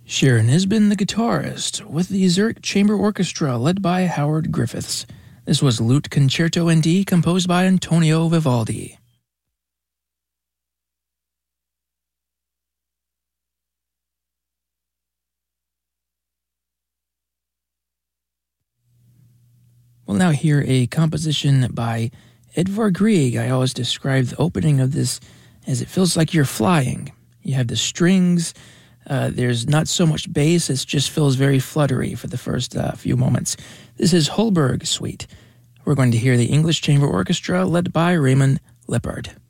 Sharon Nisbin, the guitarist, with the Zurich Chamber Orchestra led by Howard Griffiths. This was Lute Concerto in D, composed by Antonio Vivaldi. We'll now hear a composition by Edvard Grieg. I always describe the opening of this as it feels like you're flying. You have the strings. There's not so much bass. It just feels very fluttery for the first few moments. This is Holberg Suite. We're going to hear the English Chamber Orchestra led by Raymond Lippard.